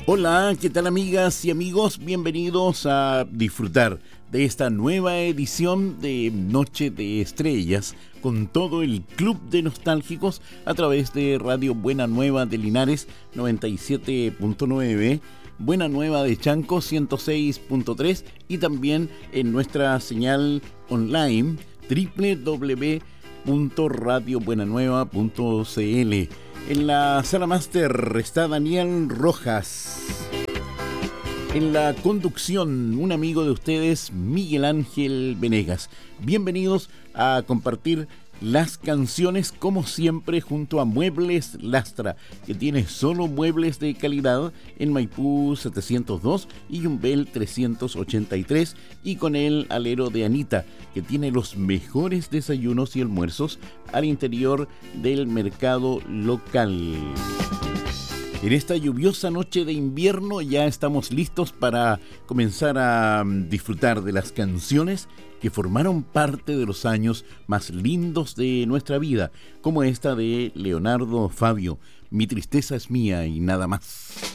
Hola, ¿qué tal amigas y amigos? Bienvenidos a disfrutar de esta nueva edición de Noche de Estrellas con todo el Club de Nostálgicos a través de Radio Buena Nueva de Linares 97.9, Buena Nueva de Chanco 106.3 y también en nuestra señal online www.radiobuenanueva.cl. En la sala máster está Daniel Rojas. En la conducción, un amigo de ustedes, Miguel Ángel Venegas. Bienvenidos a compartir las canciones, como siempre, junto a Muebles Lastra, que tiene solo muebles de calidad en Maipú 702 y Yumbel 383, y con el alero de Anita, que tiene los mejores desayunos y almuerzos al interior del mercado local. En esta lluviosa noche de invierno ya estamos listos para comenzar a disfrutar de las canciones que formaron parte de los años más lindos de nuestra vida, como esta de Leonardo Fabio, Mi tristeza es mía y nada más.